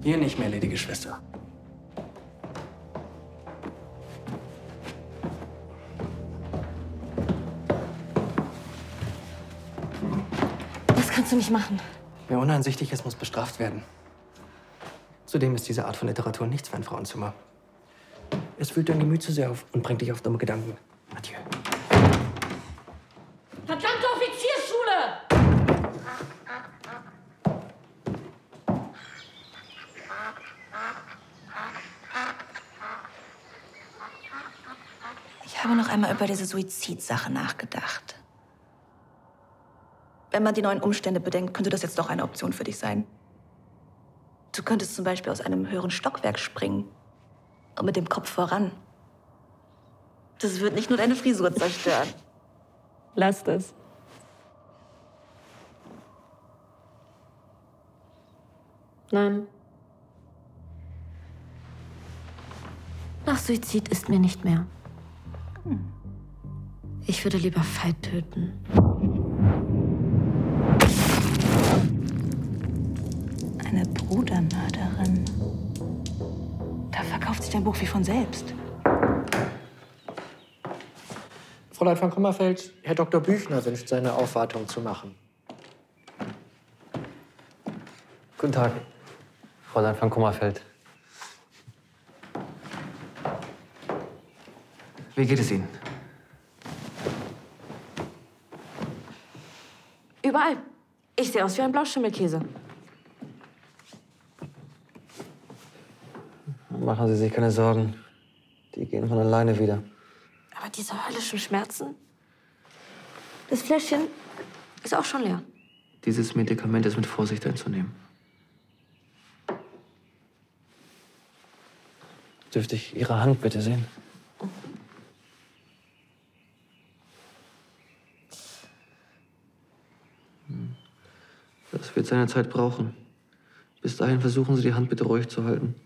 Hier nicht mehr, gnädige Schwester. Das kannst du nicht machen. Wer uneinsichtig ist, muss bestraft werden. Zudem ist diese Art von Literatur nichts für ein Frauenzimmer. Es füllt dein Gemüt zu sehr auf und bringt dich auf dumme Gedanken. Adieu. Verdammte Offiziersschule! Ich habe noch einmal über diese Suizidsache nachgedacht. Wenn man die neuen Umstände bedenkt, könnte das jetzt doch eine Option für dich sein. Du könntest zum Beispiel aus einem höheren Stockwerk springen und mit dem Kopf voran. Das wird nicht nur deine Frisur zerstören. Lass das. Nein. Nach Suizid ist mir nicht mehr. Ich würde lieber Veit töten. Eine Brudermörderin. Da verkauft sich dein Buch wie von selbst. Fräulein von Kummerfeld, Herr Dr. Büchner wünscht, seine Aufwartung zu machen. Guten Tag, Fräulein von Kummerfeld. Wie geht es Ihnen? Überall. Ich sehe aus wie ein Blauschimmelkäse. Machen Sie sich keine Sorgen. Die gehen von alleine wieder. Aber diese höllischen Schmerzen? Das Fläschchen ist auch schon leer. Dieses Medikament ist mit Vorsicht einzunehmen. Dürfte ich Ihre Hand bitte sehen? Das wird seine Zeit brauchen. Bis dahin versuchen Sie, die Hand bitte ruhig zu halten.